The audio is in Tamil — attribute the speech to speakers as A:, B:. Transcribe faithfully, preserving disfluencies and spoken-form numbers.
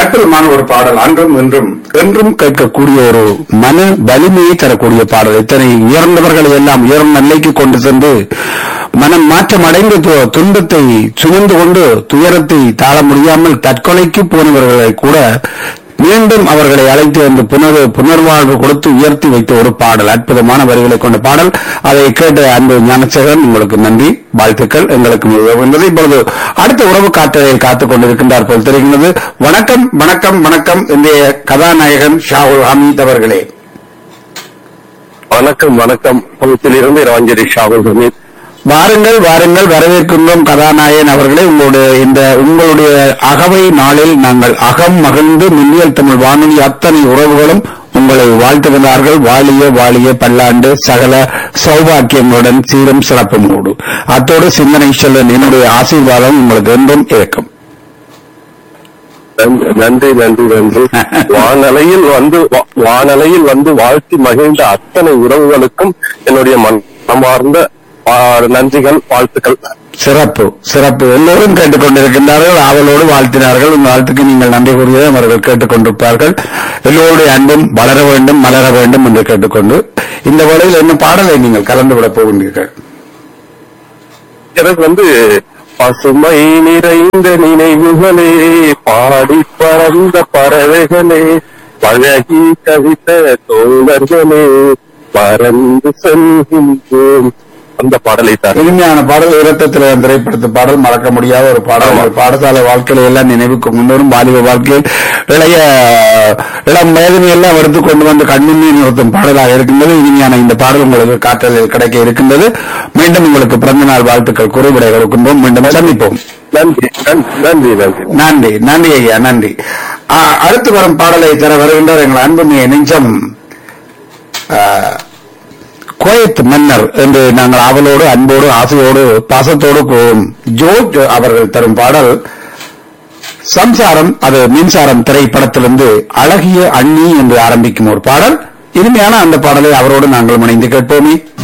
A: அற்புதமான ஒரு பாடல், அன்றும் இன்றும் என்றும் கேட்கக்கூடிய ஒரு மன வலிமையை தரக்கூடிய பாடல். இத்தனை உயர்ந்தவர்களை எல்லாம் உயர்ந்த நிலைக்கு கொண்டு சென்று மனம் மாற்றம் அடைந்து து- துன்பத்தை சுமந்து கொண்டு துயரத்தை தாழ முடியாமல் தற்கொலைக்கு போனவர்களை கூட மீண்டும் அவர்களை அழைத்து வந்து புனர் புனர்வாழ்வு கொடுத்து உயர்த்தி வைத்த ஒரு பாடல், அற்புதமான வரிகளை கொண்ட பாடல். அதை கேட்ட அன்பு ஞானசேகரன், உங்களுக்கு நன்றி, வாழ்த்துக்கள். எங்களுக்கு என்பது இப்பொழுது அடுத்த உறவு காற்றலை காத்துக் கொண்டிருக்கின்றார் போல் தெரிகிறது. வணக்கம் வணக்கம் வணக்கம். இன்றைய கதாநாயகன் ஷாவுல் ஹமீத் அவர்களே.
B: வணக்கம் வணக்கம். இருந்து ராஞ்சரி ஷாவுல் ஹமீத்.
A: வாருங்கள் வாருங்கள், வரவேற்கின்றோம் கதாநாயகன் அவர்களே. உங்களுடைய இந்த உங்களுடைய அகவை நாளில் நாங்கள் அகம் மகிழ்ந்து மின்னியல் தமிழ் வானொலி அத்தனை உறவுகளும் உங்களை வாழ்த்துகிறார்கள். வாழிய வாழிய பல்லாண்டு சகல சௌபாக்கியங்களுடன் சீரும் சிறப்புமோடு அத்தோடு சிந்தனை செல்ல என்னுடைய ஆசீர்வாதம் உங்களுக்கு என்றும் இருக்கும்.
B: நன்றி நன்றி நன்றி. வானலையில் வந்து வா- வானலையில் வந்து வாழ்த்தி மகிழ்ந்த அத்தனை உறவுகளுக்கும் என்னுடைய மனமார்ந்த ஆ, நன்றிகள், வாழ்த்துக்கள்.
A: சிறப்பு சிறப்பு. எல்லோரும் கேட்டுக்கொண்டிருக்கின்றார்கள், அவளோடு வாழ்த்தினார்கள். உங்கள் வாழ்த்துக்கு நீங்கள் நன்றி கூறுவதை அவர்கள் கேட்டுக்கொண்டிருப்பார்கள். எல்லோருடைய அன்பும் வளர வேண்டும் மலர வேண்டும் என்று கேட்டுக்கொண்டு இந்த வேளையில் என்ன பாடலை நீங்கள் கலந்துவிடப் போகின்றீர்கள்?
B: எனக்கு வந்து பசுமை நிறைந்த நினைவுகளே, பாடி பறந்த பறவைகளே, பழகி கவித்த தோழர்களே, பறந்து செல்கின்றோம், அந்த பாடலை தான்.
A: இனிமையான பாடல், இரத்தத்தில் திரைப்படத்து பாடல், மறக்க முடியாத ஒரு பாடல்.
B: ஆமா.
A: உங்கள் பாடசாலை வாழ்க்கையில எல்லாம் நினைவுக்கு முன்னோரும் வாலிப வாழ்க்கையில் இளைய இளம் வயதினை எல்லாம் எடுத்து கொண்டு வந்து கண்ணின் நிறுத்தும் பாடலாக இருக்கின்றது. இனிமையான இந்த பாடல் உங்களுக்கு காற்றலில் கிடைக்க இருக்கின்றது. மீண்டும் உங்களுக்கு பிறந்த நாள் வாழ்த்துக்கள் குறைவிட இருக்கின்றோம். மீண்டும் சந்திப்போம்.
B: நன்றி நன்றி நன்றி நன்றி.
A: நன்றி நன்றி ஐயா, நன்றி. ஆ, அடுத்து வரும் பாடலை தர வருகின்றார் எங்கள் அன்புமிய நெஞ்சம் ஆ, குவைத் மன்னர் என்று நாங்கள் அவளோடு அன்போடு ஆசையோடு பாசத்தோடு கூறும் ஜோர்ஜ் அவர்கள் தரும் பாடல் சம்சாரம், அது மின்சாரம் திரைப்படத்திலிருந்து அழகிய அண்ணி என்று ஆரம்பிக்கும் ஒரு பாடல். இனிமையான அந்த பாடலை அவரோடு நாங்கள் இணைந்து கேட்போமே.